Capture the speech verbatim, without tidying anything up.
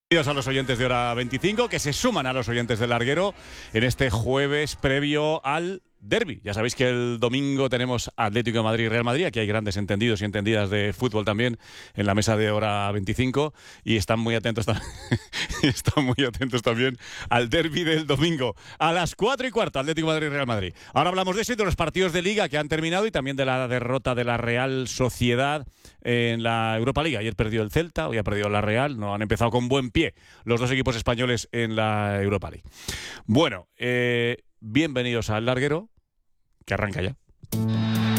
Bienvenidos a los oyentes de Hora veinticinco, que se suman a los oyentes del Larguero en este jueves previo al derbi. Ya sabéis que el domingo tenemos Atlético de Madrid y Real Madrid. Aquí hay grandes entendidos y entendidas de fútbol también en la mesa de Hora veinticinco y están muy atentos, están muy atentos también al derbi del domingo a las cuatro y cuarto, Atlético de Madrid y Real Madrid. Ahora hablamos de eso y de los partidos de Liga que han terminado y también de la derrota de la Real Sociedad en la Europa League. Ayer perdió el Celta, hoy ha perdido la Real. No han empezado con buen pie los dos equipos españoles en la Europa League. Bueno, eh, bienvenidos al Larguero, que arranca ya.